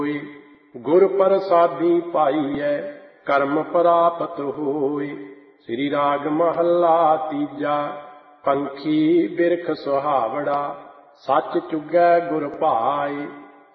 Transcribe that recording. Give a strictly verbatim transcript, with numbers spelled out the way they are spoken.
ਗੁਰ ਪ੍ਰਸਾਦੀ ਪਾਈਐ ਕਰਮ ਪ੍ਰਾਪਤ ਹੋਏ। ਸ੍ਰੀ ਰਾਗ ਮਹੱਲਾ ਤੀਜਾ। ਪੰਖੀ ਬਿਰਖ ਸੁਹਾਵੜਾ ਸੱਚ ਚੁਗੈ ਗੁਰ ਭਾਏ।